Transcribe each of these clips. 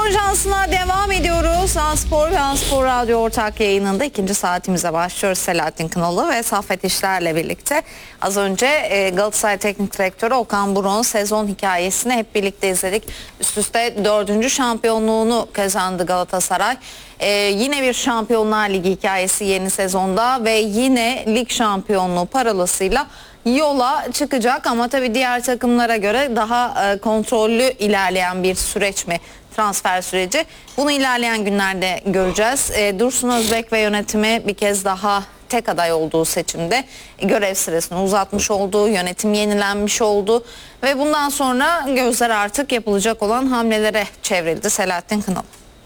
Ajansı'na devam ediyoruz. A-Spor ve A-Spor Radyo ortak yayınında ikinci saatimize başlıyoruz. Selahattin Kınalı ve Saffet İşler'le birlikte. Az önce Galatasaray Teknik Direktörü Okan Buruk'un sezon hikayesini hep birlikte izledik. Üst üste 4. şampiyonluğunu kazandı Galatasaray. Yine bir Şampiyonlar Ligi hikayesi yeni sezonda ve yine lig şampiyonluğu parolasıyla yola çıkacak ama tabii diğer takımlara göre daha kontrollü ilerleyen bir süreç mi transfer süreci? Bunu ilerleyen günlerde göreceğiz. Dursun Özbek ve yönetimi bir kez daha tek aday olduğu seçimde görev süresini uzatmış oldu, yönetim yenilenmiş oldu ve bundan sonra gözler artık yapılacak olan hamlelere çevrildi. Selahattin Kınalı.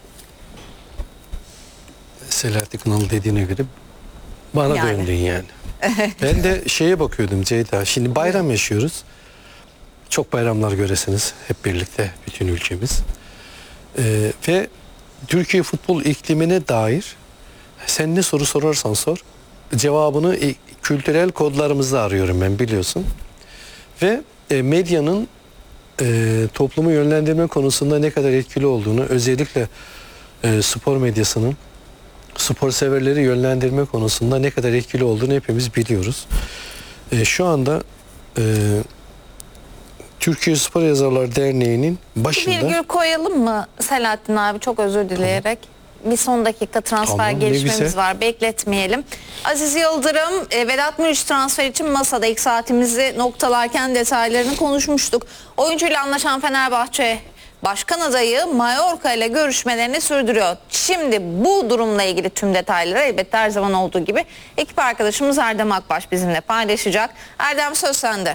Selahattin Kınalı dediğine göre bana döndün yani. Ben de şeye bakıyordum Ceyda. Şimdi bayram yaşıyoruz. Çok bayramlar göresiniz hep birlikte bütün ülkemiz. Ve Türkiye futbol iklimine dair sen ne soru sorarsan sor cevabını kültürel kodlarımızda arıyorum ben, biliyorsun. Ve medyanın toplumu yönlendirme konusunda ne kadar etkili olduğunu, özellikle spor medyasının spor severleri yönlendirme konusunda ne kadar etkili olduğunu hepimiz biliyoruz. Şu anda Türkiye Spor Yazarlar Derneği'nin başında... Bir virgül koyalım mı Selahattin abi, çok özür dileyerek? Tamam. Bir son dakika transfer gelişmemiz var, bekletmeyelim. Aziz Yıldırım, Vedat Muriç transfer için masada. İlk saatimizi noktalarken detaylarını konuşmuştuk. Oyuncuyla anlaşan Fenerbahçe Başkan adayı Mallorca ile görüşmelerini sürdürüyor. Şimdi bu durumla ilgili tüm detayları elbette her zaman olduğu gibi ekip arkadaşımız Erdem Akbaş bizimle paylaşacak. Erdem, söz sende.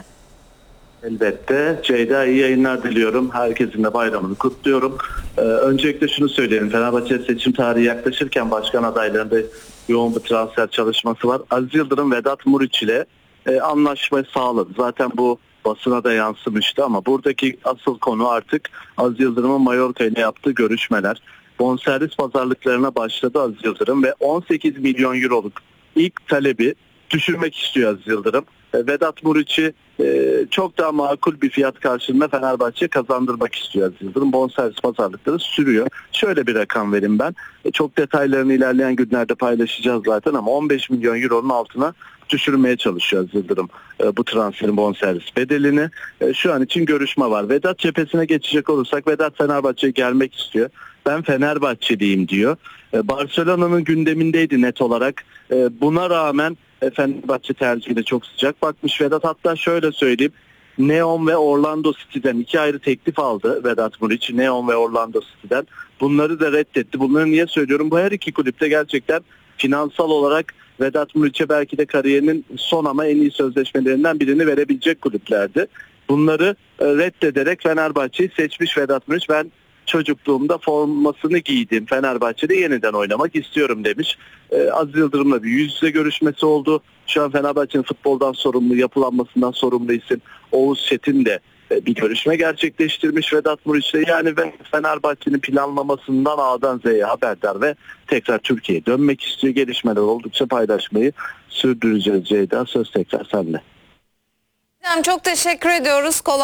Elbette. Ceyda, iyi yayınlar diliyorum. Herkesin de bayramını kutluyorum. Öncelikle şunu söyleyelim. Fenerbahçe seçim tarihi yaklaşırken başkan adaylarında yoğun bir transfer çalışması var. Aziz Yıldırım Vedat Muriç ile anlaşmayı sağladı. Zaten bu basına da yansımıştı ama buradaki asıl konu artık Aziz Yıldırım'ın Mallorca ile yaptığı görüşmeler. Bonservis pazarlıklarına başladı Aziz Yıldırım ve 18 milyon euroluk ilk talebi düşürmek istiyor Aziz Yıldırım. Vedat Muriç'i çok daha makul bir fiyat karşılığında Fenerbahçe kazandırmak istiyor Aziz Yıldırım. Bonservis pazarlıkları sürüyor. Şöyle bir rakam vereyim ben. Çok detaylarını ilerleyen günlerde paylaşacağız zaten ama 15 milyon euronun altına düşürmeye çalışıyor Aziz Yıldırım bu transferin bonservis bedelini. Şu an için görüşme var. Vedat cephesine geçecek olursak, Vedat Fenerbahçe'ye gelmek istiyor. Ben Fenerbahçeliyim diyor. Barcelona'nın gündemindeydi net olarak. Buna rağmen Fenerbahçe tercihine çok sıcak bakmış Vedat. Hatta şöyle söyleyeyim. Neom ve Orlando City'den 2 ayrı teklif aldı Vedat Muriç. Neom ve Orlando City'den. Bunları da reddetti. Bunları niye söylüyorum? Bu her iki kulüpte gerçekten finansal olarak Vedat Muriç'e belki de kariyerinin son ama en iyi sözleşmelerinden birini verebilecek kulüplerdi. Bunları reddederek Fenerbahçe'yi seçmiş Vedat Muriç. Ben çocukluğumda formasını giydim, Fenerbahçe'de yeniden oynamak istiyorum demiş. Aziz Yıldırım'la bir yüz yüze görüşmesi oldu. Şu an Fenerbahçe'nin futboldan sorumlu, yapılanmasından sorumlu isim Oğuz Çetin de bir görüşme gerçekleştirmiş Vedat Muriç'le. Yani Fenerbahçe'nin planlamasından A'dan Z'ye haberdar ve tekrar Türkiye'ye dönmek istiyor. Gelişmeler oldukça paylaşmayı sürdüreceğiz Ceyda. Söz tekrar sende. Çok teşekkür ediyoruz. Kolay